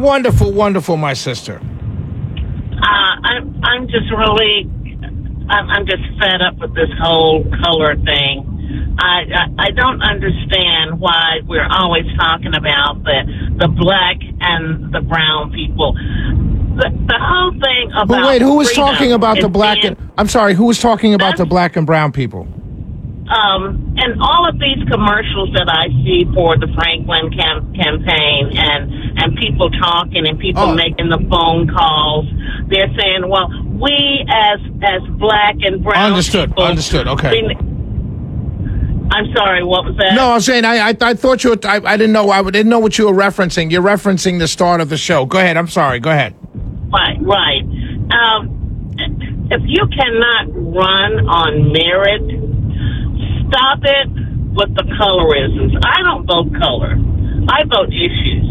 wonderful, wonderful, my sister. I'm just really, I'm just fed up with this whole color thing. I don't understand why we're always talking about the black and the brown people. The whole thing about But wait, who was freedom talking about the is black being- and... I'm sorry, who was talking about the black and brown people? And all of these commercials that I see for the Franklin campaign and people talking and people making the phone calls, they're saying, well, we as black and brown people... Understood, okay. I'm sorry, what was that? No, I was saying, I thought you were... I didn't know what you were referencing. You're referencing the start of the show. Go ahead, I'm sorry, go ahead. Right. If you cannot run on merit, stop it with the colorisms. I don't vote color. I vote issues.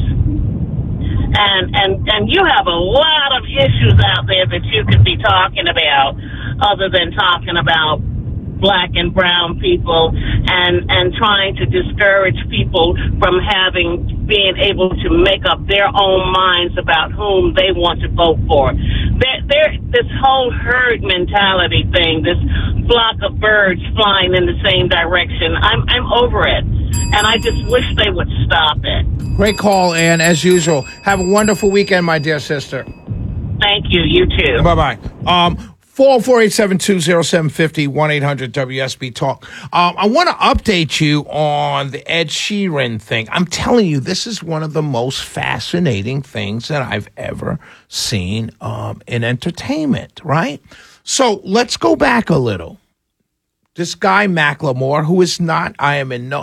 And you have a lot of issues out there that you could be talking about other than talking about black and brown people and trying to discourage people from being able to make up their own minds about whom they want to vote for. This whole herd mentality thing, this flock of birds flying in the same direction, I'm over it. And I just wish they would stop it. Great call, Ann, as usual. Have a wonderful weekend, my dear sister. Thank you. You too. Bye-bye. 448-720-0750, 1-800-WSB-TALK. I want to update you on the Ed Sheeran thing. I'm telling you, this is one of the most fascinating things that I've ever seen in entertainment, right? So let's go back a little. This guy Macklemore, who is not, I'm kind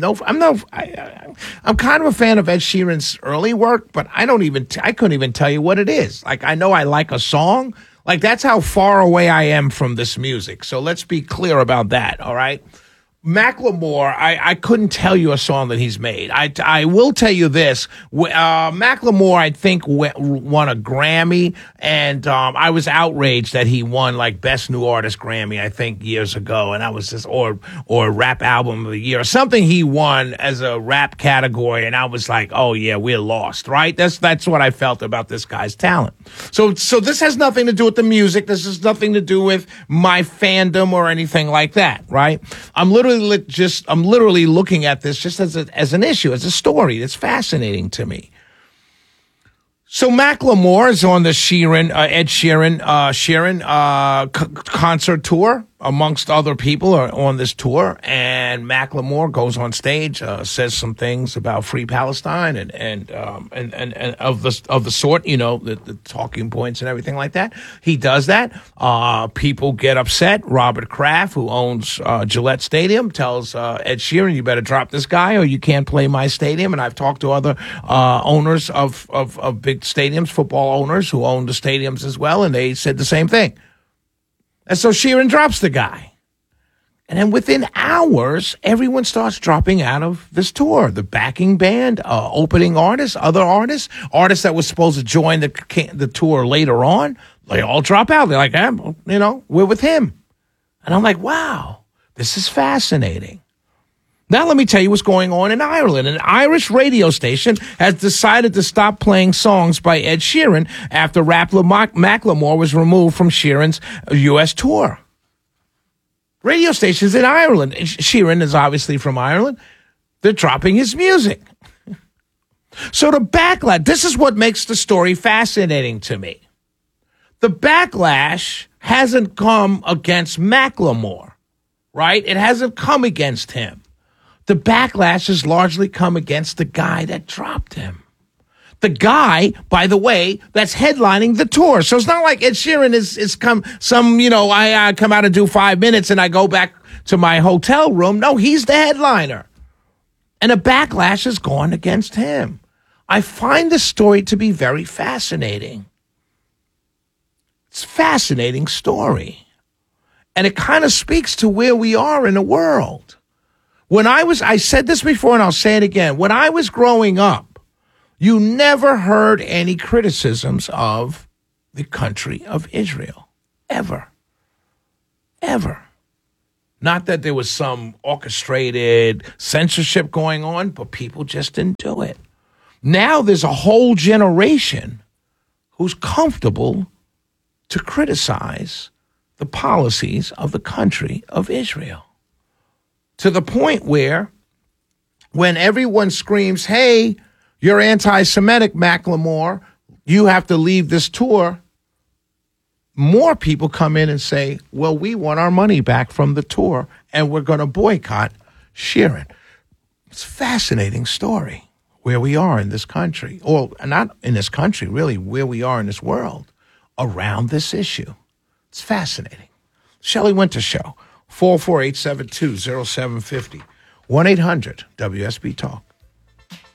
of a fan of Ed Sheeran's early work, but I couldn't even tell you what it is. Like, I know I like a song. Like, that's how far away I am from this music. So let's be clear about that, all right? Macklemore, I couldn't tell you a song that he's made. I will tell you this. Macklemore, I think, won a Grammy, and I was outraged that he won, like, Best New Artist Grammy, I think, years ago, and I was just, or Rap Album of the Year, or something he won as a rap category, and I was like, oh, yeah, we're lost, right? That's what I felt about this guy's talent. So this has nothing to do with the music. This has nothing to do with my fandom or anything like that, right? I'm literally looking at this just as an issue, as a story. It's fascinating to me. So Macklemore is on the Ed Sheeran concert tour, amongst other people are on this tour, and Macklemore goes on stage, says some things about Free Palestine and of the sort, you know, the talking points and everything like that. He does that. People get upset. Robert Kraft, who owns Gillette Stadium, tells Ed Sheeran, "You better drop this guy, or you can't play my stadium." And I've talked to other owners of big stadiums, football owners who own the stadiums as well, and they said the same thing. And so Sheeran drops the guy. And then within hours, everyone starts dropping out of this tour. The backing band, opening artists, other artists that were supposed to join the tour later on, they all drop out. They're like, we're with him. And I'm like, wow, this is fascinating. Now let me tell you what's going on in Ireland. An Irish radio station has decided to stop playing songs by Ed Sheeran after rapper Macklemore was removed from Sheeran's U.S. tour. Radio stations in Ireland. Sheeran is obviously from Ireland. They're dropping his music. So the backlash, this is what makes the story fascinating to me. The backlash hasn't come against Macklemore, right? It hasn't come against him. The backlash has largely come against the guy that dropped him. The guy, by the way, that's headlining the tour. So it's not like Ed Sheeran is come I come out and do 5 minutes and I go back to my hotel room. No, he's the headliner. And a backlash has gone against him. I find this story to be very fascinating. It's a fascinating story. And it kind of speaks to where we are in the world. I said this before and I'll say it again. When I was growing up, you never heard any criticisms of the country of Israel. Ever. Ever. Not that there was some orchestrated censorship going on, but people just didn't do it. Now there's a whole generation who's comfortable to criticize the policies of the country of Israel, to the point where when everyone screams, hey, you're anti-Semitic, Macklemore, you have to leave this tour, more people come in and say, well, we want our money back from the tour and we're going to boycott Sheeran. It's a fascinating story where we are in this country, or not in this country, really, where we are in this world around this issue. It's fascinating. Shelley Winter Show, 448-720-0750, 1-800-WSB-TALK.